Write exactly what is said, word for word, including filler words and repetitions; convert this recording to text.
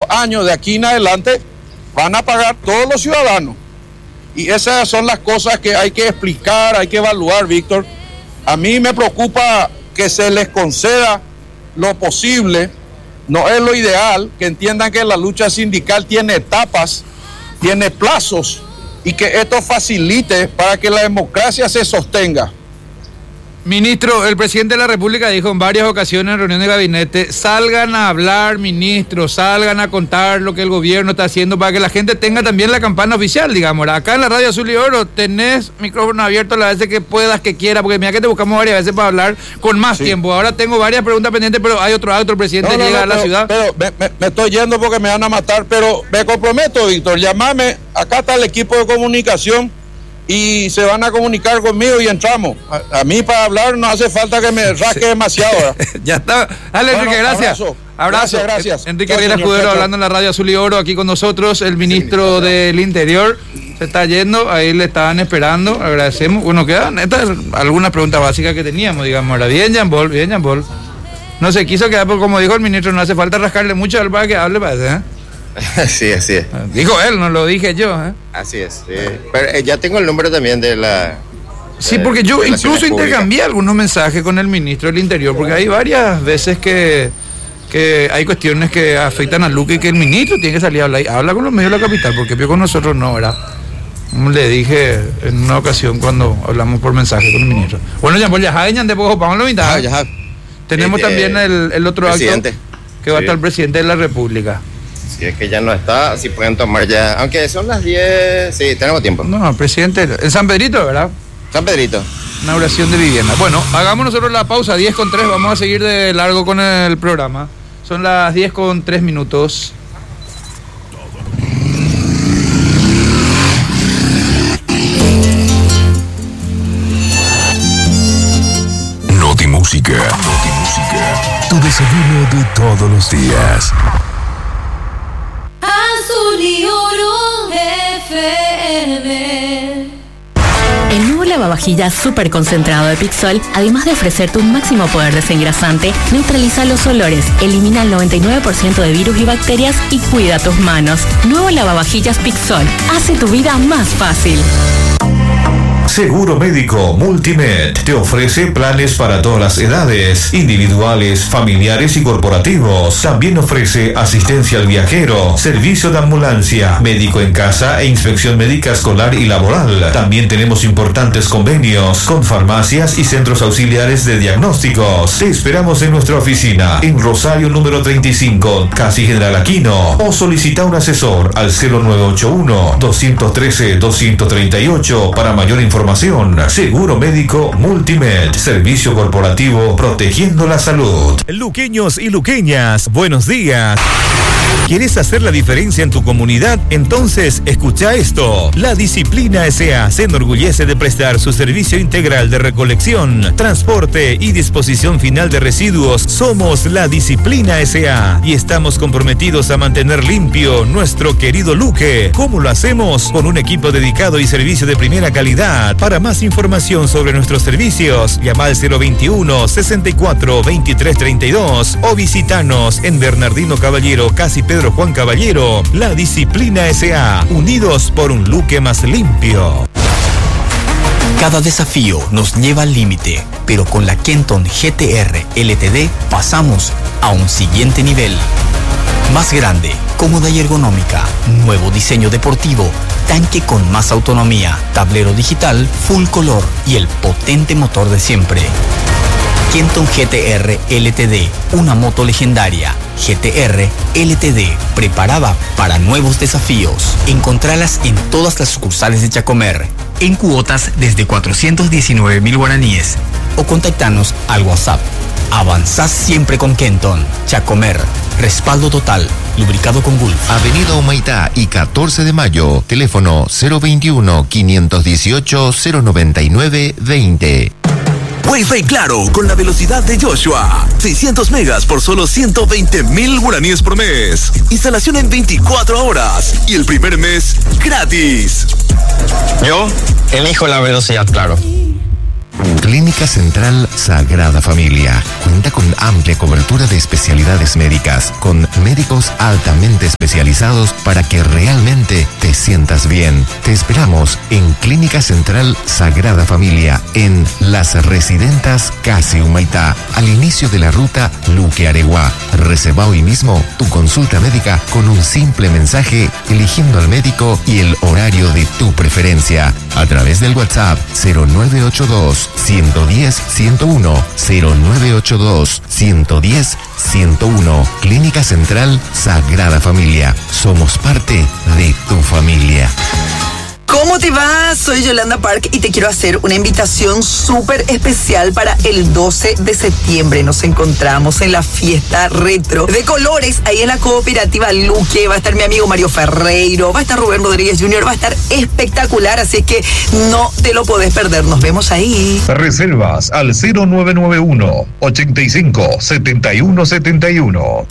años de aquí en adelante van a pagar todos los ciudadanos. Y esas son las cosas que hay que explicar, hay que evaluar, Víctor. A mí me preocupa que se les conceda lo posible, no es lo ideal, que entiendan que la lucha sindical tiene etapas, tiene plazos, y que esto facilite para que la democracia se sostenga. Ministro, el presidente de la República dijo en varias ocasiones en reunión de gabinete, salgan a hablar, ministros, salgan a contar lo que el gobierno está haciendo para que la gente tenga también la campana oficial, digamos. Acá en la Radio Azul y Oro tenés micrófono abierto las veces que puedas, que quieras, porque mira que te buscamos varias veces para hablar con más sí. tiempo. Ahora tengo varias preguntas pendientes, pero hay otro acto, el presidente no, no, llega no, a la pero, ciudad. Pero me, me, me estoy yendo porque me van a matar, pero me comprometo, Víctor, llamame, acá está el equipo de comunicación, y se van a comunicar conmigo y entramos. A, a mí para hablar no hace falta que me rasque demasiado. Ya está. Dale, bueno, Enrique, gracias. Abrazo. Abrazo. Gracias, gracias. Enrique Riera Escudero hablando en la Radio Azul y Oro aquí con nosotros, el ministro del Interior. Se está yendo, ahí le estaban esperando, agradecemos. Bueno, quedan estas algunas preguntas básicas que teníamos, digamos. Ahora, bien, Jean Paul, bien, Jean Paul. No se quiso quedar, porque como dijo el ministro, no hace falta rascarle mucho al para que hable, parece, ¿eh? Sí, así es. Dijo él, no lo dije yo, ¿eh? Así es, sí. Pero eh, ya tengo el número también de la... Sí, porque yo incluso intercambié algunos mensajes con el ministro del Interior, porque hay varias veces que, que hay cuestiones que afectan a Luque y que el ministro tiene que salir a hablar. Habla con los medios de la capital, porque yo con nosotros no, ¿verdad? Como le dije en una ocasión cuando hablamos por mensaje con el ministro. Bueno, ya, pues ya, ya, de poco, vamos a la mitad. Ah, ya. Tenemos eh, también el, el otro presidente. acto, que va sí. a estar el presidente de la República. Si es que ya no está, si pueden tomar ya, aunque son las diez, sí, tenemos tiempo. No, presidente, en San Pedrito, ¿verdad? San Pedrito. Inauguración de vivienda. Bueno, hagamos nosotros la pausa, diez con tres, vamos a seguir de largo con el programa. Son las diez con tres minutos. Notimúsica, Notimúsica, tu desayuno de todos los días. Azul y Oro F M. El nuevo lavavajillas súper concentrado de Pixol, además de ofrecerte un máximo poder desengrasante, neutraliza los olores, elimina el noventa y nueve por ciento de virus y bacterias y cuida tus manos. Nuevo lavavajillas Pixol, hace tu vida más fácil. Seguro Médico Multimed te ofrece planes para todas las edades, individuales, familiares y corporativos. También ofrece asistencia al viajero, servicio de ambulancia, médico en casa e inspección médica escolar y laboral. También tenemos importantes convenios con farmacias y centros auxiliares de diagnósticos. Te esperamos en nuestra oficina en Rosario número treinta y cinco, casi General Aquino, o solicita un asesor al cero nueve ocho uno, dos uno tres, dos tres ocho para mayor información. Seguro Médico Multimed, servicio corporativo protegiendo la salud. Luqueños y luqueñas, buenos días. ¿Quieres hacer la diferencia en tu comunidad? Entonces, escucha esto. La Disciplina S A se enorgullece de prestar su servicio integral de recolección, transporte y disposición final de residuos. Somos la Disciplina S A y estamos comprometidos a mantener limpio nuestro querido Luque. ¿Cómo lo hacemos? Con un equipo dedicado y servicio de primera calidad. Para más información sobre nuestros servicios, llama al cero veintiuno, sesenta y cuatro, veintitrés treinta y dos o visitanos en Bernardino Caballero, casi Pedro Juan Caballero. La Disciplina S A, unidos por un Luque más limpio. Cada desafío nos lleva al límite, pero con la Kenton G T R L T D pasamos a un siguiente nivel. Más grande, cómoda y ergonómica, nuevo diseño deportivo, tanque con más autonomía, tablero digital, full color y el potente motor de siempre. Kenton G T R L T D, una moto legendaria. G T R L T D, preparada para nuevos desafíos. Encontralas en todas las sucursales de Chacomer, en cuotas desde cuatrocientos diecinueve mil guaraníes. O contactanos al WhatsApp. Avanzás siempre con Kenton. Chacomer, respaldo total, lubricado con Gulf. Avenida Humaitá y catorce de mayo, teléfono cero veintiuno, quinientos dieciocho, cero noventa y nueve, veinte. Wi-Fi Claro con la velocidad de Joshua. seiscientos megas por solo ciento veinte mil guaraníes por mes. Instalación en veinticuatro horas y el primer mes gratis. Yo elijo la velocidad Claro. Clínica Central Sagrada Familia cuenta con amplia cobertura de especialidades médicas, con médicos altamente especializados para que realmente te sientas bien. Te esperamos en Clínica Central Sagrada Familia, en Las Residentas Casi Humaitá, al inicio de la ruta Luque Areguá. Reserva hoy mismo tu consulta médica con un simple mensaje, eligiendo al médico y el horario de tu preferencia, a través del WhatsApp cero nueve ocho dos, uno uno cero, uno uno uno, cero nueve ocho dos, uno uno cero, uno uno. Clínica Central Sagrada Familia. Somos parte de tu familia. ¿Cómo te va? Soy Yolanda Park y te quiero hacer una invitación súper especial para el doce de septiembre. Nos encontramos en la fiesta retro de colores ahí en la cooperativa Luque. Va a estar mi amigo Mario Ferreiro, va a estar Rubén Rodríguez junior, va a estar espectacular, así que no te lo podés perder. Nos vemos ahí. Reservas al cero nueve nueve uno, ochenta y cinco, setenta y uno setenta y uno.